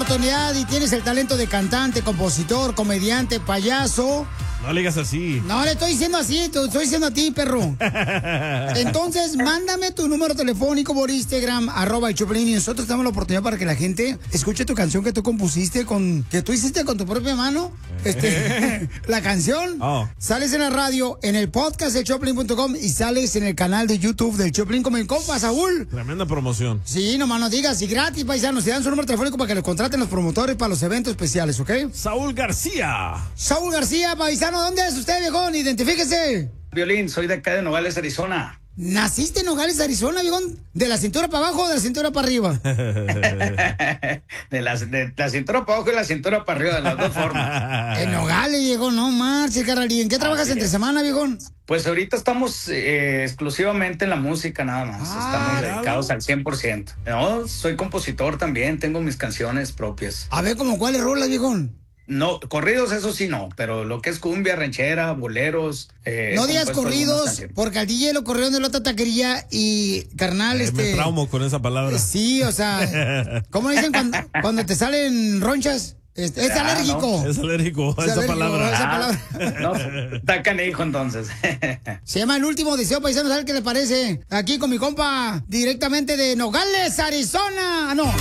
oportunidad y tienes el talento de cantante, compositor, comediante, payaso. No le digas así. No, le estoy diciendo así, te estoy diciendo a ti, perro. Entonces, mándame tu número telefónico por Instagram, @el Choplin, y nosotros damos la oportunidad para que la gente escuche tu canción que tú compusiste que tú hiciste con tu propia mano. La canción. Sales en la radio, en el podcast de Choplin.com y sales en el canal de YouTube del Choplin con mi compa, Saúl. Tremenda promoción. Sí, nomás no digas, y gratis, paisanos, te dan su número telefónico para que los contraten los promotores para los eventos especiales, ¿ok? Saúl García. Saúl García, paisano, ¿dónde es usted, viejón? Identifíquese. Violín, soy de acá de Nogales, Arizona. ¿Naciste en Nogales, Arizona, viejón? ¿De la cintura para abajo o de la cintura para arriba? de la cintura para abajo y la cintura para arriba, de las dos formas. En Nogales, viejón, no marches, carnal. ¿Y en qué trabajas entre semana, viejón? Pues ahorita estamos exclusivamente en la música nada más. Estamos dedicados al 100%. No, soy compositor también, tengo mis canciones propias. A ver, ¿cómo cuáles rolas, viejón? No, corridos eso sí no, pero lo que es cumbia, ranchera, boleros. No digas corridos, porque al DJ lo corrieron de la otra taquería y, carnal, Me traumo con esa palabra. Sí, o sea, ¿cómo dicen cuando te salen ronchas? Es alérgico. No, es alérgico a esa palabra. No, está canijo entonces. Se llama El Último Deseo, paisano, ¿sabes qué le parece? Aquí con mi compa, directamente de Nogales, Arizona. No.